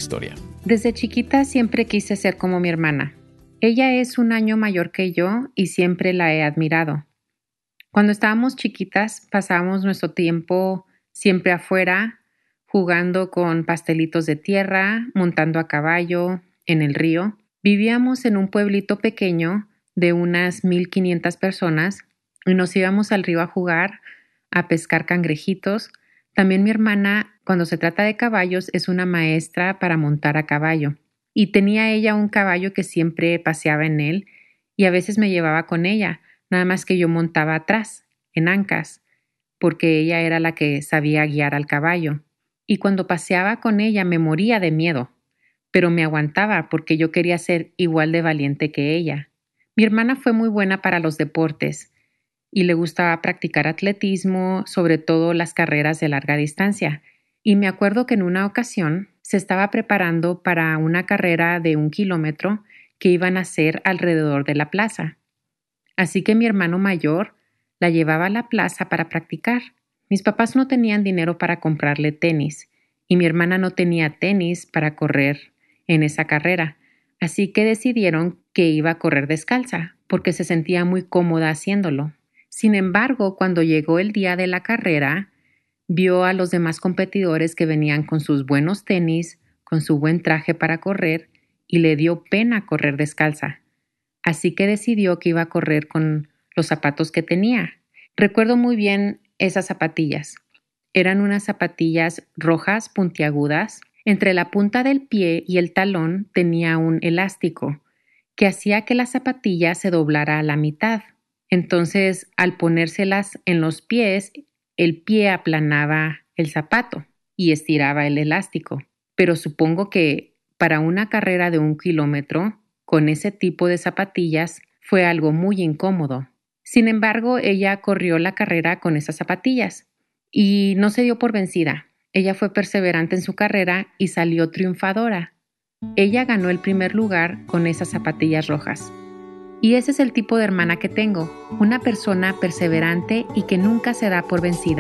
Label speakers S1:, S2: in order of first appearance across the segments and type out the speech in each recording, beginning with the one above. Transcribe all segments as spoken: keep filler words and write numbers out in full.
S1: historia.
S2: Desde chiquita siempre quise ser como mi hermana. Ella es un año mayor que yo y siempre la he admirado. Cuando estábamos chiquitas, pasábamos nuestro tiempo siempre afuera, jugando con pastelitos de tierra, montando a caballo, en el río. Vivíamos en un pueblito pequeño de unas mil quinientas personas y nos íbamos al río a jugar, a pescar cangrejitos. También mi hermana, cuando se trata de caballos, es una maestra para montar a caballo. Y tenía ella un caballo que siempre paseaba en él y a veces me llevaba con ella, nada más que yo montaba atrás, en ancas, porque ella era la que sabía guiar al caballo. Y cuando paseaba con ella me moría de miedo, pero me aguantaba porque yo quería ser igual de valiente que ella. Mi hermana fue muy buena para los deportes y le gustaba practicar atletismo, sobre todo las carreras de larga distancia. Y me acuerdo que en una ocasión se estaba preparando para una carrera de un kilómetro que iban a hacer alrededor de la plaza. Así que mi hermano mayor la llevaba a la plaza para practicar. Mis papás no tenían dinero para comprarle tenis y mi hermana no tenía tenis para correr en esa carrera. Así que decidieron que iba a correr descalza porque se sentía muy cómoda haciéndolo. Sin embargo, cuando llegó el día de la carrera, vio a los demás competidores que venían con sus buenos tenis, con su buen traje para correr y le dio pena correr descalza. Así que decidió que iba a correr con los zapatos que tenía. Recuerdo muy bien esas zapatillas. Eran unas zapatillas rojas puntiagudas. Entre la punta del pie y el talón tenía un elástico que hacía que la zapatilla se doblara a la mitad. Entonces, al ponérselas en los pies, el pie aplanaba el zapato y estiraba el elástico. Pero supongo que para una carrera de un kilómetro, con ese tipo de zapatillas, fue algo muy incómodo. Sin embargo, ella corrió la carrera con esas zapatillas y no se dio por vencida. Ella fue perseverante en su carrera y salió triunfadora. Ella ganó el primer lugar con esas zapatillas rojas. Y ese es el tipo de hermana que tengo, una persona perseverante y que nunca se da por vencida.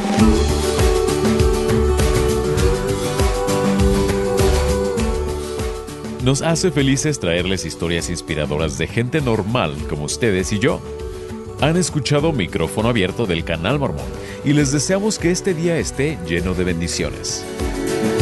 S1: Nos hace felices traerles historias inspiradoras de gente normal como ustedes y yo. Han escuchado Micrófono Abierto del Canal Mormón y les deseamos que este día esté lleno de bendiciones.